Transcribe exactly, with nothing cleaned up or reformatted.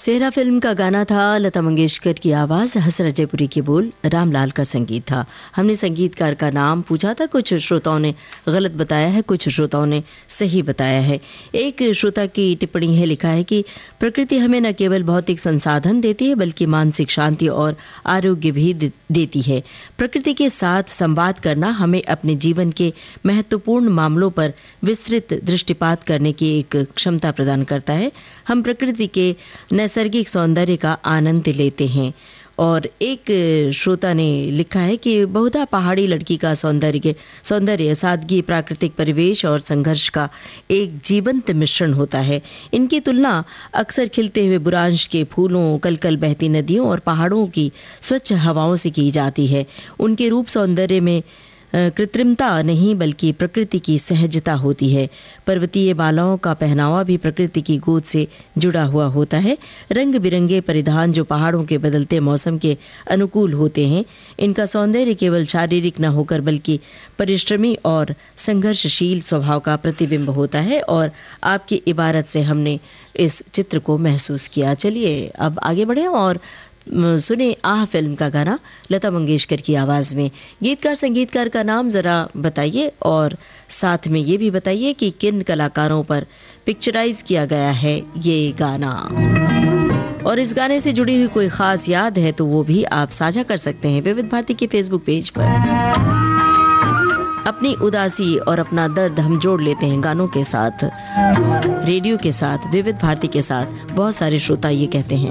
सेहरा फिल्म का गाना था, लता मंगेशकर की आवाज़, हसरत जयपुरी के बोल, रामलाल का संगीत था। हमने संगीतकार का नाम पूछा था, कुछ श्रोताओं ने गलत बताया है, कुछ श्रोताओं ने सही बताया है। एक श्रोता की टिप्पणी है, लिखा है कि प्रकृति हमें न केवल भौतिक संसाधन देती है बल्कि मानसिक शांति और आरोग्य भी देती है। प्रकृति के साथ संवाद करना हमें अपने जीवन के महत्वपूर्ण मामलों पर विस्तृत दृष्टिपात करने की एक क्षमता प्रदान करता है। हम प्रकृति के नैसर्गिक सौंदर्य का आनंद लेते हैं। और एक श्रोता ने लिखा है कि बहुधा पहाड़ी लड़की का सौंदर्य सौंदर्य सादगी, प्राकृतिक परिवेश और संघर्ष का एक जीवंत मिश्रण होता है। इनकी तुलना अक्सर खिलते हुए बुरांश के फूलों, कलकल बहती नदियों और पहाड़ों की स्वच्छ हवाओं से की जाती है। उनके रूप सौंदर्य में कृत्रिमता नहीं बल्कि प्रकृति की सहजता होती है। पर्वतीय बालाओं का पहनावा भी प्रकृति की गोद से जुड़ा हुआ होता है। रंग बिरंगे परिधान जो पहाड़ों के बदलते मौसम के अनुकूल होते हैं, इनका सौंदर्य केवल शारीरिक न होकर बल्कि परिश्रमी और संघर्षशील स्वभाव का प्रतिबिंब होता है। और आपकी इबारत से हमने इस चित्र को महसूस किया। चलिए अब आगे बढ़े और सुने आह फिल्म का गाना लता मंगेशकर की आवाज़ में। गीतकार संगीतकार का नाम ज़रा बताइए और साथ में ये भी बताइए कि किन कलाकारों पर पिक्चराइज किया गया है ये गाना। और इस गाने से जुड़ी हुई कोई ख़ास याद है तो वो भी आप साझा कर सकते हैं विविध भारती के फेसबुक पेज पर। अपनी उदासी और अपना दर्द हम जोड़ लेते हैं गानों के साथ, रेडियो के साथ, विविध भारती के साथ। बहुत सारे श्रोता ये कहते हैं।